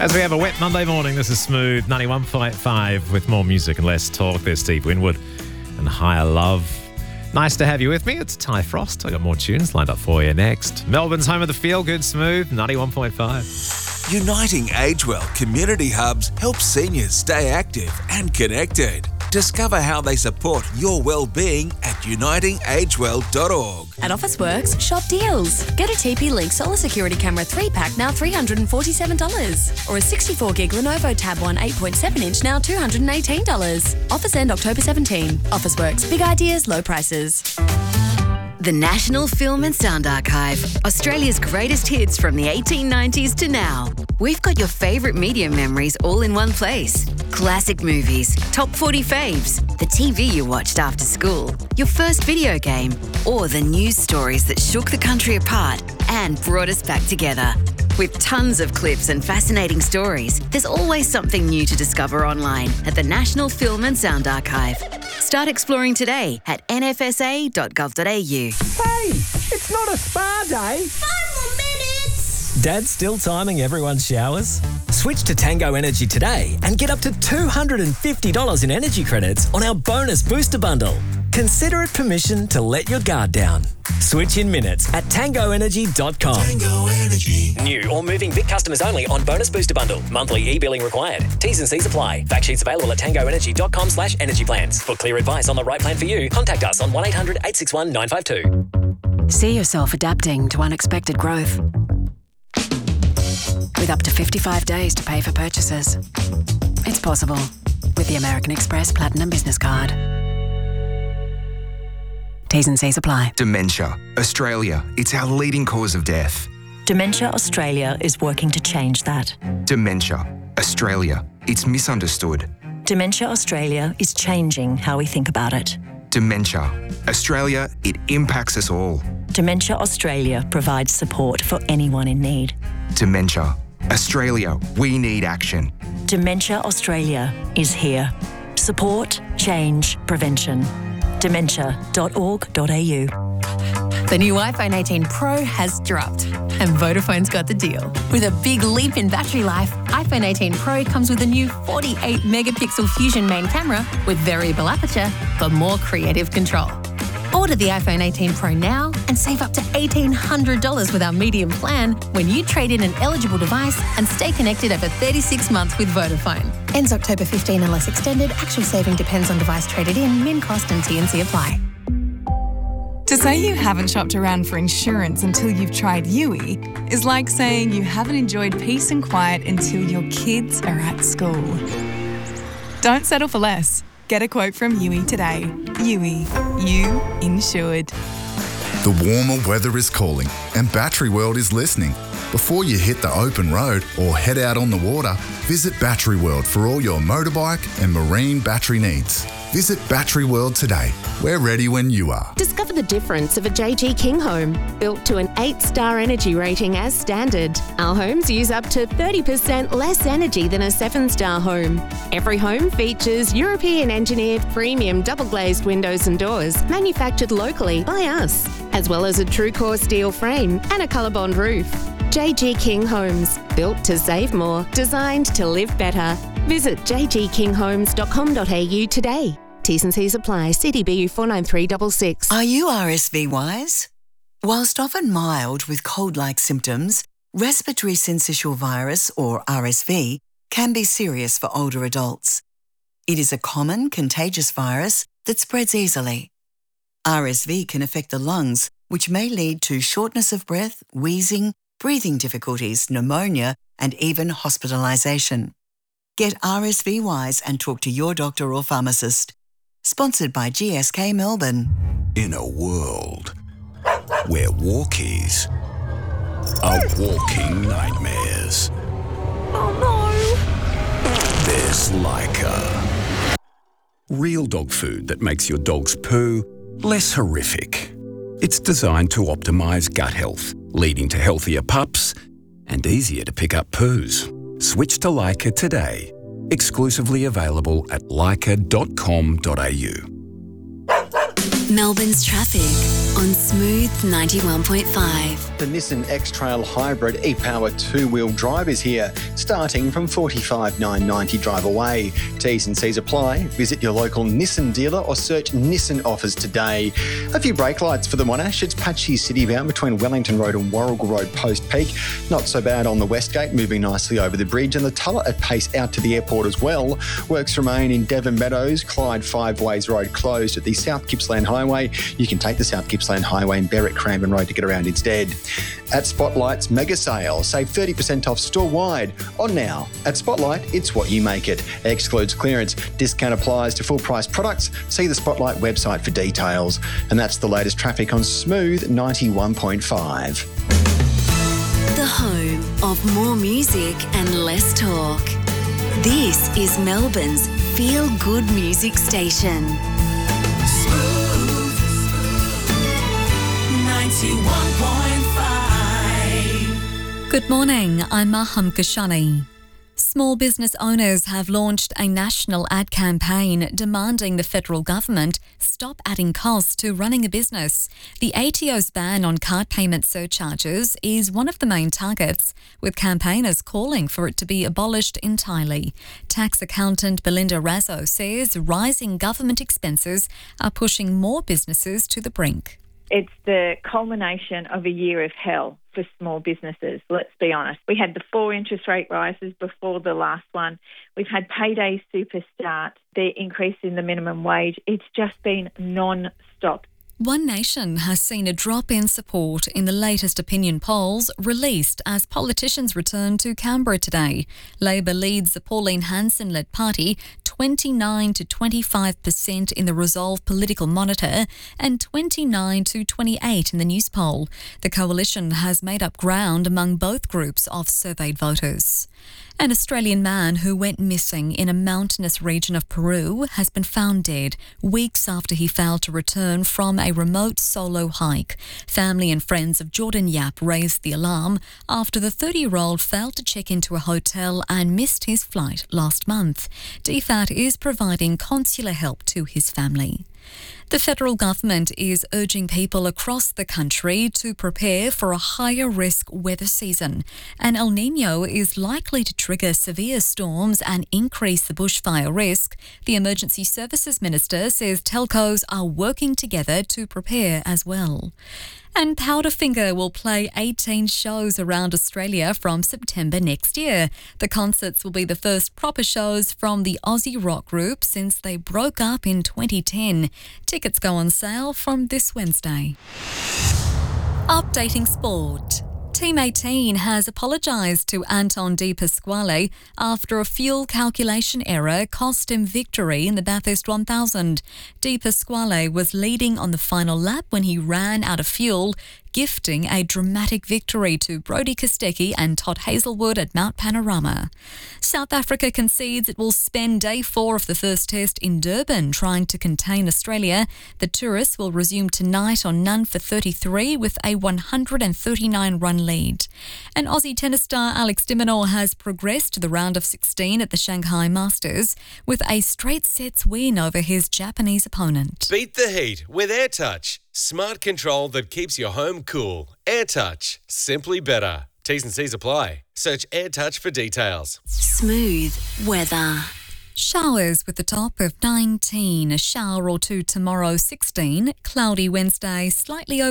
As we have a wet Monday morning, this is Smooth 91.5 with more music and less talk. There's Steve Winwood and Higher Love. Nice to have you with me. It's Ty Frost. I got more tunes lined up for you next. Melbourne's home of the feel-good Smooth 91.5. Uniting Agewell Community Hubs helps seniors stay active and connected. Discover how they support your well-being at unitingagewell.org. At Officeworks, shop deals. Get a TP-Link solar security camera 3-pack now $347. Or a 64-gig Lenovo Tab 1 8.7-inch now $218. Offers end October 17. Officeworks. Big ideas, low prices. The National Film and Sound Archive. Australia's greatest hits from the 1890s to now. We've got your favourite media memories all in one place. Classic movies, top 40 faves, the TV you watched after school, your first video game, or the news stories that shook the country apart and brought us back together. With tons of clips and fascinating stories, there's always something new to discover online at the National Film and Sound Archive. Start exploring today at nfsa.gov.au. Hey, it's not a spa day. 5 more minutes. Dad's still timing everyone's showers? Switch to Tango Energy today and get up to $250 in energy credits on our bonus booster bundle. Consider it permission to let your guard down. Switch in minutes at tangoenergy.com. Tango Energy. New or moving Vic customers only on bonus booster bundle. Monthly e-billing required. T's and C's apply. Fact sheets available at tangoenergy.com/energy plans. For clear advice on the right plan for you, contact us on 1800 861 952. See yourself adapting to unexpected growth. With up to 55 days to pay for purchases. It's possible with the American Express Platinum Business Card. T's and C's apply. Dementia. Australia, it's our leading cause of death. Dementia Australia is working to change that. Dementia. Australia, it's misunderstood. Dementia Australia is changing how we think about it. Dementia. Australia, it impacts us all. Dementia Australia provides support for anyone in need. Dementia. Australia, we need action. Dementia Australia is here. Support, change, prevention. Dementia.org.au. The new iPhone 18 Pro has dropped, and Vodafone's got the deal. With a big leap in battery life, iPhone 18 Pro comes with a new 48-megapixel Fusion main camera with variable aperture for more creative control. Order the iPhone 18 Pro now and save up to $1,800 with our medium plan when you trade in an eligible device and stay connected over 36 months with Vodafone. Ends October 15 unless extended. Actual saving depends on device traded in. Min cost and T&C apply. To say you haven't shopped around for insurance until you've tried Yui is like saying you haven't enjoyed peace and quiet until your kids are at school. Don't settle for less. Get a quote from Yui today. Yui, you insured. The warmer weather is calling and Battery World is listening. Before you hit the open road or head out on the water, visit Battery World for all your motorbike and marine battery needs. Visit Battery World today. We're ready when you are. Discover the difference of a JG King home, built to an 8-star energy rating as standard. Our homes use up to 30% less energy than a 7-star home. Every home features European-engineered premium double-glazed windows and doors, manufactured locally by us, as well as a true-core steel frame and a ColourBond roof. JG King Homes, built to save more, designed to live better. Visit jgkinghomes.com.au today. T's and C's apply. CDBU 49366. Are you RSV wise? Whilst often mild with cold-like symptoms, respiratory syncytial virus, or RSV, can be serious for older adults. It is a common contagious virus that spreads easily. RSV can affect the lungs, which may lead to shortness of breath, wheezing, breathing difficulties, pneumonia, and even hospitalisation. Get RSV wise and talk to your doctor or pharmacist. Sponsored by GSK Melbourne. In a world where walkies are walking nightmares. Oh no! There's Lyca. Real dog food that makes your dog's poo less horrific. It's designed to optimise gut health, leading to healthier pups and easier to pick up poos. Switch to Lyca today. Exclusively available at lyca.com.au. Melbourne's traffic. on Smooth 91.5. The Nissan X-Trail Hybrid e-Power two-wheel drive is here, starting from $45,990 drive away. T's and C's apply. Visit your local Nissan dealer or search Nissan offers today. A few brake lights for the Monash. It's patchy city-bound between Wellington Road and Warrigal Road post-peak. Not so bad on the Westgate, moving nicely over the bridge, and the Tulla at pace out to the airport as well. Works remain in Devon Meadows, Clyde Five Ways Road closed at the South Gippsland Highway. You can take the South Gippsland Highway and Berwick Cranbourne Road to get around instead. At Spotlight's mega sale, save 30% off store-wide. On now. At Spotlight, it's what you make it. Excludes clearance. Discount applies to full-price products. See the Spotlight website for details. And that's the latest traffic on Smooth 91.5. The home of more music and less talk. This is Melbourne's feel-good music station. Smooth 91.5. Good morning, I'm Maham Kashani. Small business owners have launched a national ad campaign demanding the federal government stop adding costs to running a business. The ATO's ban on card payment surcharges is one of the main targets, with campaigners calling for it to be abolished entirely. Tax accountant Belinda Razzo says rising government expenses are pushing more businesses to the brink. It's the culmination of a year of hell for small businesses, let's be honest. We had the 4 interest rate rises before the last one. We've had payday super start, the increase in the minimum wage. It's just been non-stop. One Nation has seen a drop in support in the latest opinion polls released as politicians return to Canberra today. Labor leads the Pauline Hanson-led party 29 to 25% in the Resolve Political Monitor and 29 to 28 in the News poll. The coalition has made up ground among both groups of surveyed voters. An Australian man who went missing in a mountainous region of Peru has been found dead weeks after he failed to return from a remote solo hike. Family and friends of Jordan Yap raised the alarm after the 30-year-old failed to check into a hotel and missed his flight last month. DFAT is providing consular help to his family. The federal government is urging people across the country to prepare for a higher risk weather season. An El Niño is likely to trigger severe storms and increase the bushfire risk. The Emergency Services Minister says telcos are working together to prepare as well. And Powderfinger will play 18 shows around Australia from September next year. The concerts will be the first proper shows from the Aussie rock group since they broke up in 2010. Tickets go on sale from this Wednesday. Updating sport. Team 18 has apologised to Anton De Pasquale after a fuel calculation error cost him victory in the Bathurst 1000. De Pasquale was leading on the final lap when he ran out of fuel, gifting a dramatic victory to Brodie Kostecki and Todd Hazelwood at Mount Panorama. South Africa concedes it will spend day 4 of the first test in Durban trying to contain Australia. The tourists will resume tonight on None for 33 with a 139-run lead. And Aussie tennis star Alex de Minaur has progressed to the round of 16 at the Shanghai Masters with a straight sets win over his Japanese opponent. Beat the heat with AirTouch. Smart control that keeps your home cool. AirTouch. Simply better. T's and C's apply. Search AirTouch for details. Smooth weather. Showers with a top of 19. A shower or two tomorrow, 16. Cloudy Wednesday, slightly over